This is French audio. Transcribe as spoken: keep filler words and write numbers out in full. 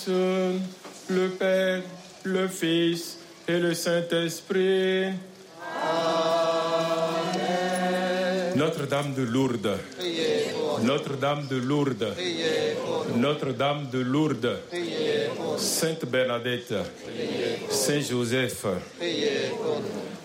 Le Père, le Fils et le Saint-Esprit. Amen. Notre-Dame de Lourdes. Notre-Dame de Lourdes. Notre-Dame de Lourdes. Sainte Bernadette. Saint Joseph.